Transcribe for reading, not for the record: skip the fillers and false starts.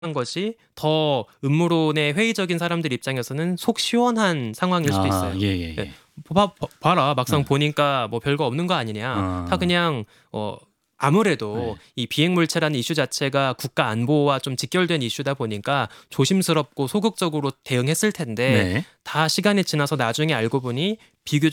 것이 더 음모론의 회의적인 사람들 입장에서는 속 시원한 상황일 수도 아, 있어요. 예, 예예예. 봐라 막상 어. 보니까 뭐 별거 없는 거 아니냐. 다 어. 그냥 아무래도 네. 이 비핵물체라는 이슈 자체가 국가 안보와 좀 직결된 이슈다 보니까 조심스럽고 소극적으로 대응했을 텐데 네. 다 시간이 지나서 나중에 알고 보니 비교적